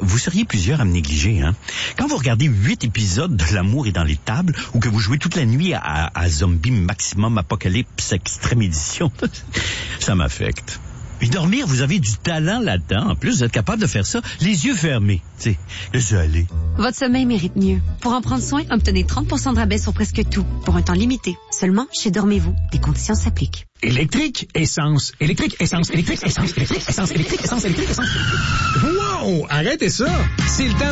vous seriez plusieurs à me négliger, hein. Quand vous regardez 8 épisodes de L'amour est dans les tables, ou que vous jouez toute la nuit à Zombie Maximum Apocalypse Extrême Édition, ça m'affecte. Et dormir, vous avez du talent là-dedans. En plus, vous êtes capable de faire ça les yeux fermés. Tu sais, laissez aller. Votre sommeil mérite mieux. Pour en prendre soin, obtenez 30% de rabais sur presque tout, pour un temps limité. Seulement chez Dormez-vous. Des conditions s'appliquent. Électrique, essence. Électrique, essence. Électrique, essence. Électrique, essence. Électrique, essence. Électrique, essence. Wow! Arrêtez ça! C'est le temps